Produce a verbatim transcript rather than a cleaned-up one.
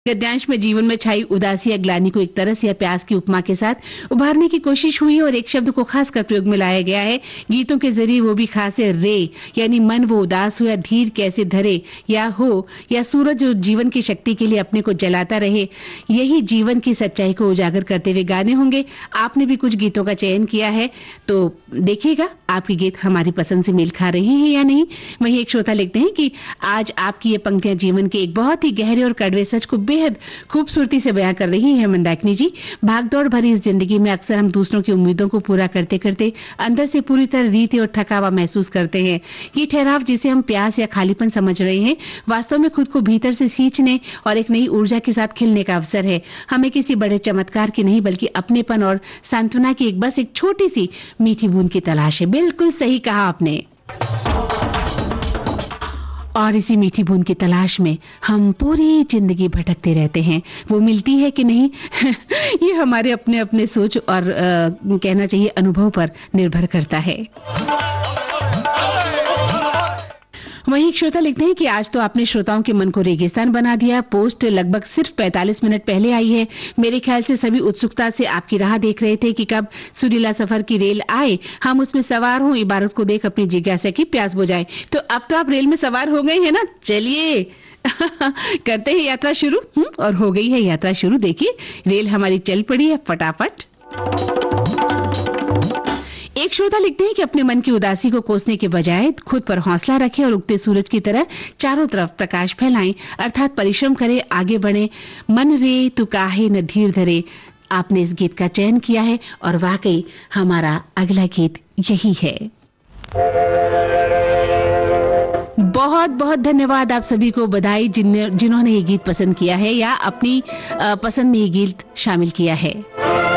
गद्यांश में जीवन में छाई उदासी या ग्लानि को एक तरस या प्यास की उपमा के साथ उभारने की कोशिश हुई है और एक शब्द को खासकर प्रयोग में लाया गया है गीतों के जरिए, वो भी खास है रे, यानी मन वो उदास हो या धीर कैसे धरे या हो, या सूरज जो जीवन की शक्ति के लिए अपने को जलाता रहे, यही जीवन की सच्चाई को उजागर करते हुए गाने होंगे। आपने भी कुछ गीतों का चयन किया है तो देखिएगा आपके गीत हमारी पसंद से मेल खा रहे हैं या नहीं। वहीं एक श्रोता लिखते हैं कि आज आपकी ये पंक्तियां जीवन के एक बहुत ही गहरे और कड़वे सच को बेहद खूबसूरती से बयां कर रही है। मंदाकिनी जी, भागदौड़ भरी इस जिंदगी में अक्सर हम दूसरों की उम्मीदों को पूरा करते करते अंदर से पूरी तरह रीत और थकावा महसूस करते हैं। ये ठहराव जिसे हम प्यास या खालीपन समझ रहे हैं, वास्तव में खुद को भीतर से सींचने और एक नई ऊर्जा के साथ खिलने का अवसर है। हमें किसी बड़े चमत्कार की नहीं बल्कि अपनेपन और सांत्वना की एक बस एक छोटी सी मीठी बूंद की तलाश है। बिल्कुल सही कहा आपने। और इसी मीठी बूंद की तलाश में हम पूरी जिंदगी भटकते रहते हैं। वो मिलती है कि नहीं ये हमारे अपने अपने सोच और आ, कहना चाहिए अनुभव पर निर्भर करता है। वहीं एक श्रोता लिखते हैं कि आज तो आपने श्रोताओं के मन को रेगिस्तान बना दिया। पोस्ट लगभग सिर्फ पैंतालीस मिनट पहले आई है। मेरे ख्याल से सभी उत्सुकता से आपकी राह देख रहे थे कि कब सुरीला सफर की रेल आए, हम उसमें सवार हों, इबारत को देख अपनी जिज्ञासा की प्यास बुझाएं। तो अब तो आप रेल में सवार हो गए हैं ना, चलिए करते हैं यात्रा शुरू। और हो गई है यात्रा शुरू। देखिए रेल हमारी चल पड़ी है फटाफट। एक श्रोता लिखते हैं कि अपने मन की उदासी को कोसने के बजाय खुद पर हौसला रखें और उगते सूरज की तरह चारों तरफ प्रकाश फैलाएं, अर्थात परिश्रम करें, आगे बढ़ें। मन रे तू काहे न धीर धरे, आपने इस गीत का चयन किया है और वाकई हमारा अगला गीत यही है। बहुत बहुत धन्यवाद आप सभी को, बधाई जिन जिन्होंने ये गीत पसंद किया है या अपनी पसंद में ये गीत शामिल किया है।